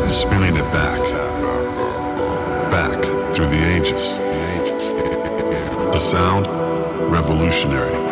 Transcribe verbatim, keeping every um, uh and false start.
spinning it back, back through the ages. The sound, revolutionary.